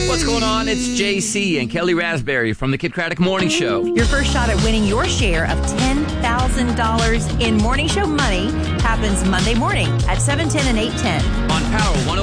What's going on? It's JC and Kelly Raspberry from the Kid Craddock Morning Show. Your first shot at winning your share of $10,000 in morning show money happens Monday morning at 7:10 and 8:10. On Power 101.